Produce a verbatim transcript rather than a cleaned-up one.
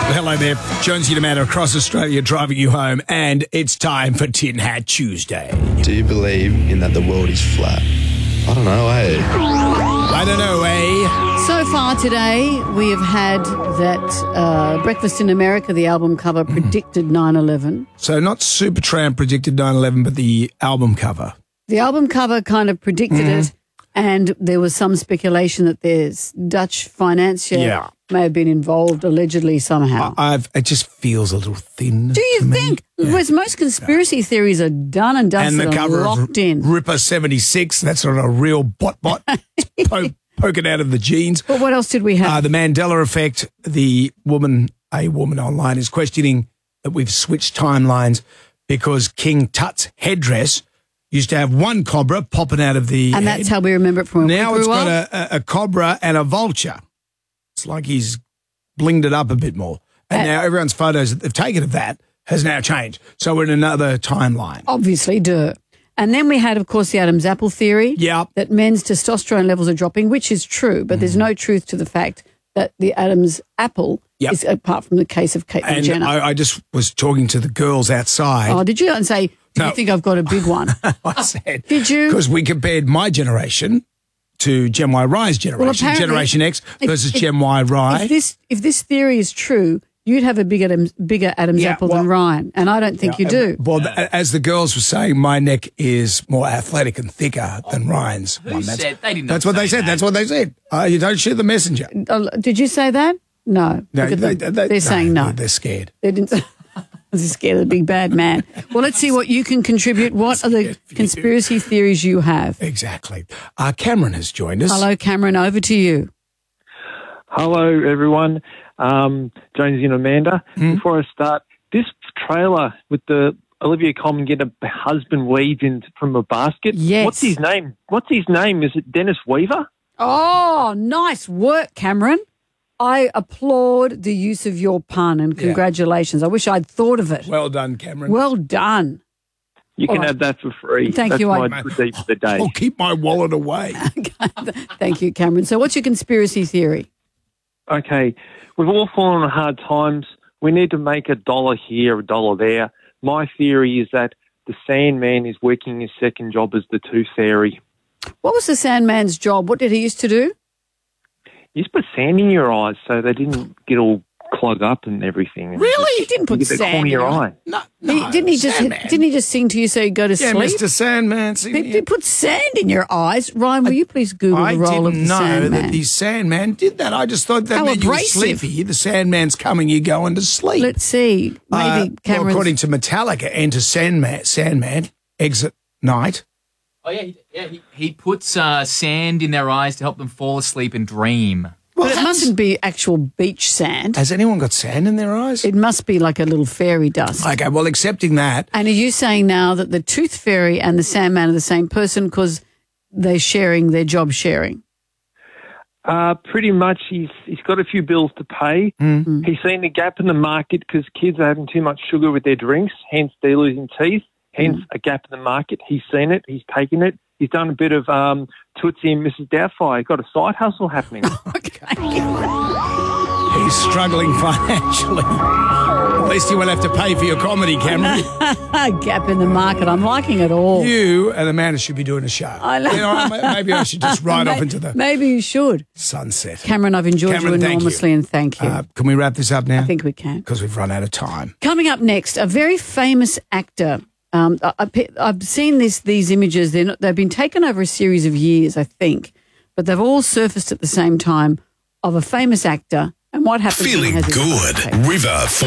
Hello there. Jonesy and Amanda across Australia driving you home, and it's time for Tin Hat Tuesday. Do you believe in that the world is flat? I don't know, eh? I don't know, eh? So far today, we have had that uh, Breakfast in America, the album cover, predicted nine eleven. So not Supertramp predicted nine eleven, but the album cover. The album cover kind of predicted mm-hmm. it, and there was some speculation that there's Dutch financier yeah. may have been involved allegedly somehow. I've, it just feels a little thin. Do you to think? Yeah. Whereas most conspiracy yeah. theories are done and dusted and the cover and locked of in. Ripper seventy-six, that's not a real bot bot. It's po- poking out of the jeans. But what else did we have? Uh, the Mandela effect. The woman, a woman online, is questioning that we've switched timelines because King Tut's headdress used to have one cobra popping out of the And head. that's how we remember it from when now we grew it's got up. a, a, a cobra and a vulture. It's like he's blinged it up a bit more. And uh, now everyone's photos that they've taken of that has now changed. So we're in another timeline. Obviously, duh. And then we had, of course, the Adam's apple theory. Yeah. That men's testosterone levels are dropping, which is true, but mm. there's no truth to the fact that the Adam's apple yep. is, apart from the case of Caitlyn and Jenner. I, I just was talking to the girls outside. Oh, did you? And say, do no. you think I've got a big one? I said. Did you? Because we compared my generation to Gen Y Rye's generation, well, Generation X versus if, if, Gen Y Rye. If this, if this theory is true, you'd have a bigger Adam's, bigger Adam's yeah, apple well, than Ryan, and I don't think yeah, you do. Well, as the girls were saying, my neck is more athletic and thicker than Ryan's. Who one. That's, said? They didn't That's what they said. That. That's what they said. Uh, you don't shoot the messenger. Uh, did you say that? No. No, they, they, they're they, saying no. They're scared. They didn't. They're scared of the big bad man. Well, let's see what you can contribute. What are the conspiracy theories you have? Exactly. Uh, Cameron has joined us. Hello, Cameron. Over to you. Hello, everyone. Um, Jonesy and Amanda. Mm. Before I start, this trailer with the Olivia Colman get a husband weaved in from a basket. Yes. What's his name? What's his name? Is it Dennis Weaver? Oh, nice work, Cameron. I applaud the use of your pun and congratulations. Yeah. I wish I'd thought of it. Well done, Cameron. Well done. You can All have that for free. Thank That's you. my I, critique for the day. I'll keep my wallet away. Thank you, Cameron. So what's your conspiracy theory? Okay, we've all fallen on hard times. We need to make a dollar here, a dollar there. My theory is that the Sandman is working his second job as the Tooth Fairy. What was the Sandman's job? What did he used to do? He used to put sand in your eyes so they didn't get all clogged up and everything. Really? He didn't put sand in your eye. No, no, he, didn't he just Sandman. Didn't he just sing to you so you go to yeah, sleep? Mister Sandman. He, he put sand in your eyes. Ryan, will I, you please Google I the role of the Sandman? I didn't know Sandman? that the Sandman did that. I just thought that How meant abrasive. you were sleepy. The Sandman's coming, you're going to sleep. Let's see. Maybe uh, Cameron's... well, according to Metallica, enter Sandman, Sandman, exit night. Oh, yeah, he, yeah, he, he puts uh, sand in their eyes to help them fall asleep and dream. Well, but it mustn't be actual beach sand. Has anyone got sand in their eyes? It must be like a little fairy dust. Okay, well, accepting that. And are you saying now that the Tooth Fairy and the Sandman are the same person because they're sharing their job sharing? Uh, pretty much. He's he's got a few bills to pay. Mm-hmm. He's seen the gap in the market because kids are having too much sugar with their drinks, hence they're losing teeth, hence mm. a gap in the market. He's seen it. He's taken it. He's done a bit of um, Tootsie and Missus Doubtfire. He's got a side hustle happening. Okay. He's struggling financially. At least you won't have to pay for your comedy, Cameron. Gap in the market. I'm liking it all. You and Amanda should be doing a show. I know. You know, maybe I should just ride maybe, off into the maybe you should. sunset. Cameron, I've enjoyed Cameron, you thank enormously you. and thank you. Uh, can we wrap this up now? I think we can. Because we've run out of time. Coming up next, a very famous actor. Um, I, I, I've seen this, these images. They're not, they've been taken over a series of years, I think, but they've all surfaced at the same time of a famous actor and what happens. Feeling when he has good. River.